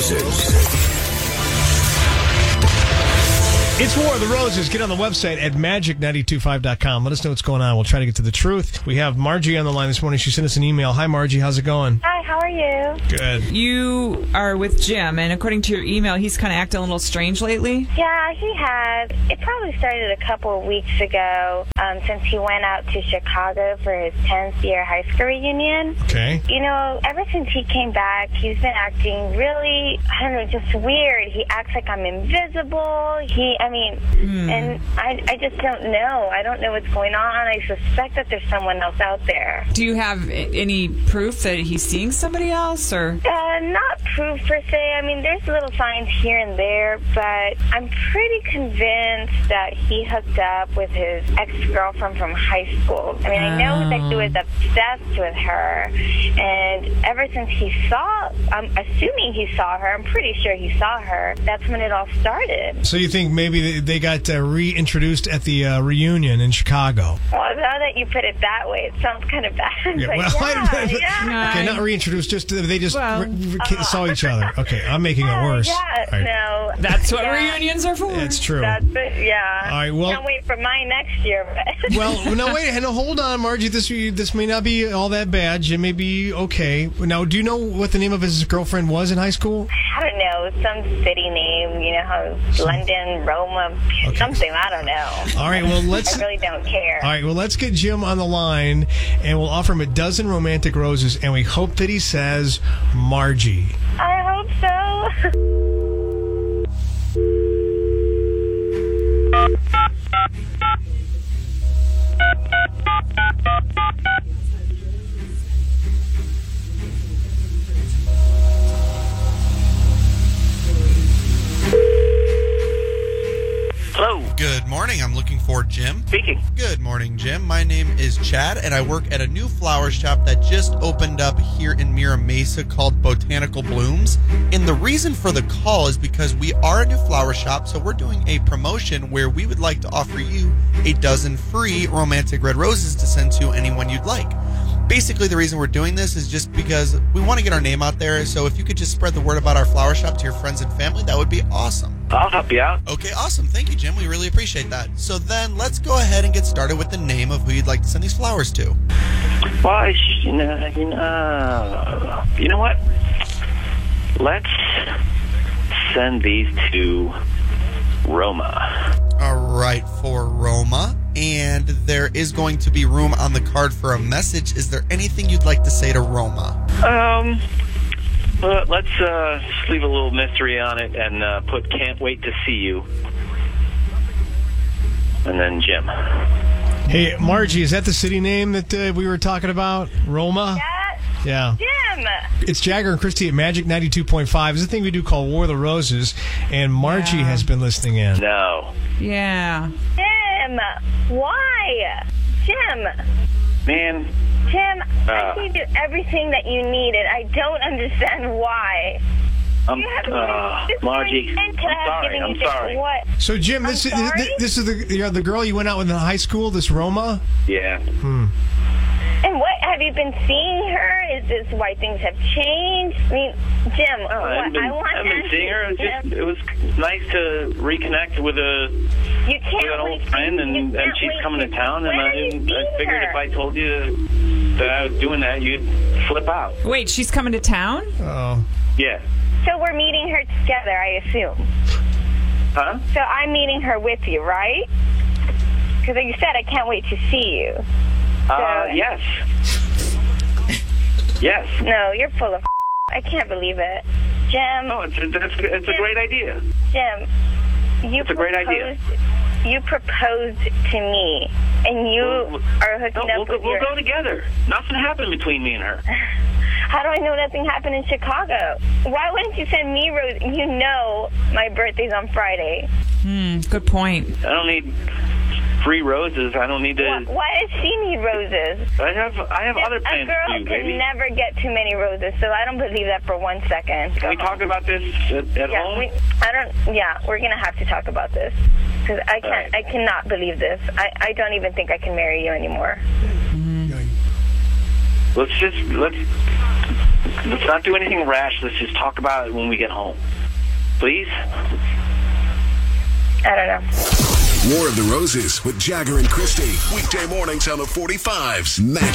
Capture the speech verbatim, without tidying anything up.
Roses. It's War of the Roses. Get on the website at magic nine two five dot com. Let us know what's going on. We'll try to get to the truth. We have Margie on the line this morning. She sent us an email. Hi, Margie. How's it going? Hi, how are you? Good. You are with Jim, and according to your email, he's kind of acting a little strange lately. Yeah, he has. It probably started a couple of weeks ago um, since he went out to Chicago for his tenth year high school reunion. Okay. You know, ever since he came back, he's been acting really, I don't know, just weird. He acts like I'm invisible. He, I mean, hmm. and I, I just don't know. I don't know what's going on. I suspect that there's someone else out there. Do you have any proof that he's seeing somebody else, or? Uh, not proof per se. I mean, there's little signs here and there, but I'm pretty convinced that he hooked up with his ex-girlfriend from high school. I mean, I know that he was obsessed with her, and ever since he saw, I'm assuming he saw her, I'm pretty sure he saw her, that's when it all started. So you think maybe they got uh, reintroduced at the uh, reunion in Chicago? Well, now that you put it that way, it sounds kind of bad. Yeah, but well, yeah, yeah. Okay, not reintroduced, just uh, they just well, re- re- saw each other. Okay, I'm making it worse. Yeah, right. no. That's what yeah. reunions are for. It's true. That's it, yeah. All right, well. Can't wait for mine next year. But Well, no, wait, no, hold on, Margie. This this may not be all that bad. Jim may be okay. Now, do you know what the name of his girlfriend was in high school? I don't know, some city name, you know, how London, Roma, Okay. something, I don't know. All right, well, let's... I really don't care. All right, well, let's get Jim on the line, and we'll offer him a dozen romantic roses, and we hope that he says Margie. I hope so. Hello. Good morning. I'm looking for Jim. Speaking. Good morning, Jim. My name is Chad, and I work at a new flower shop that just opened up here in Mira Mesa called Botanical Blooms. And the reason for the call is because we are a new flower shop, so we're doing a promotion where we would like to offer you a dozen free romantic red roses to send to anyone you'd like. Basically, the reason we're doing this is just because we want to get our name out there, so if you could just spread the word about our flower shop to your friends and family, that would be awesome. I'll help you out. Okay, awesome. Thank you, Jim. We really appreciate that. So then, let's go ahead and get started with the name of who you'd like to send these flowers to. Well, I sh- you know, you know, you know what? Let's send these to Roma. All right, for Roma. And there is going to be room on the card for a message. Is there anything you'd like to say to Roma? Um, well, let's uh, just leave a little mystery on it and uh, put "can't wait to see you," and then Jim. Hey, Margie, is that the city name that uh, we were talking about? Roma? Yes. Yeah. Jim. It's Jagger and Christy at Magic ninety-two point five. It's a thing we do called War of the Roses, and Margie Yeah. has been listening in. No. Yeah. Jim. Why? Jim. Man. Jim, Uh. I gave you everything that you needed. I don't understand why. I'm, You have uh, this Margie, friend I'm could have sorry, given I'm you this- sorry. What? So, Jim, I'm this is sorry? this, this is the you know, the girl you went out with in high school, this Roma? Yeah. Hmm. And what, have you been seeing her? Is this why things have changed? I mean, Jim, No, I what, haven't been, I want I haven't to been seeing her. It was, Jim, just, it was nice to reconnect with a, you can't with an wait old to- friend, you and, and can't she's wait coming to town, and When I, are you I seeing figured her? if I told you that I was doing that, you'd flip out. Wait, she's coming to town? Oh. Yeah. So we're meeting her together, I assume. Huh? So I'm meeting her with you, right? Because you said I can't wait to see you. Uh, yes. Yes. No, you're full of I can't believe it. Jim, No, it's a, it's, it's a great idea. Jim, you It's a great idea. proposed- You proposed to me, and you We'll- are hooking No, up we'll, go, with we'll your... go together. Nothing happened between me and her. How do I know nothing happened in Chicago? Why wouldn't you send me roses? You know my birthday's on Friday. Hmm, good point. I don't need free roses. I don't need to. Why, why does she need roses? I have I have other A plans girl for you, can baby. never get too many roses, so I don't believe that for one second. Can we talk about this at, at Yeah, home? we, I don't. Yeah, we're gonna have to talk about this because I can't. Right. I cannot believe this. I, I don't even think I can marry you anymore. Let's just let's let's not do anything rash. Let's just talk about it when we get home. Please? I don't know. War of the Roses with Jagger and Christy. Weekday mornings on the forty-fives. Magic.